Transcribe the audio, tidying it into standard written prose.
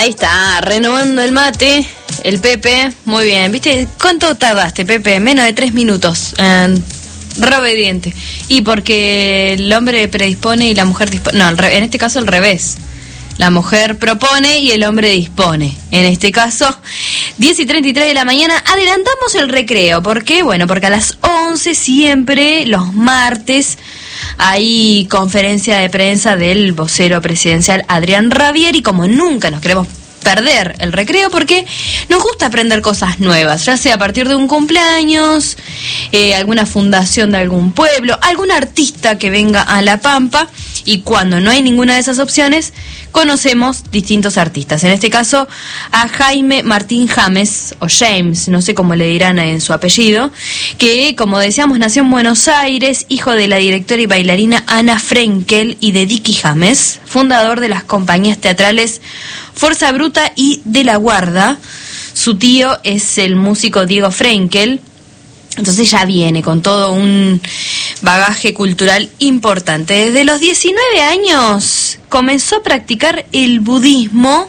Ahí está, renovando el mate, el Pepe, muy bien. ¿Viste cuánto tardaste, Pepe? Menos de 3 minutos. Re obediente. Y porque el hombre predispone y la mujer dispone. No, en este caso al revés. La mujer propone y el hombre dispone. En este caso, 10:33 de la mañana, adelantamos el recreo. ¿Por qué? Bueno, porque a las 11 siempre, los martes, hay conferencia de prensa del vocero presidencial Adrián Rabier, y como nunca nos queremos perder el recreo, porque nos gusta aprender cosas nuevas, ya sea a partir de un cumpleaños, alguna fundación de algún pueblo, algún artista que venga a La Pampa, y cuando no hay ninguna de esas opciones, conocemos distintos artistas. En este caso, a Jaime Martín James, o James, no sé cómo le dirán en su apellido, que, como decíamos, nació en Buenos Aires, hijo de la directora y bailarina Ana Frenkel y de Dicky James, fundador de las compañías teatrales Fuerza Bruta y De la Guarda. Su tío es el músico Diego Frenkel. Entonces ya viene con todo un bagaje cultural importante. Desde los 19 años comenzó a practicar el budismo